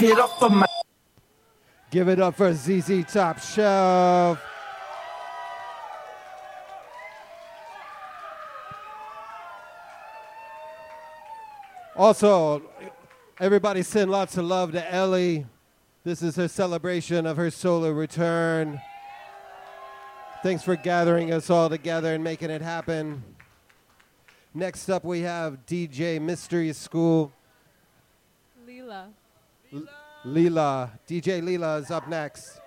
Get up for my. Give it up for ZZ Top Shelf. Also, everybody send lots of love to Ellie. This is her celebration of her solo return. Thanks for gathering us all together and making it happen. Next up, we have DJ Mystery School. Leela. Leela. DJ Leela is up next.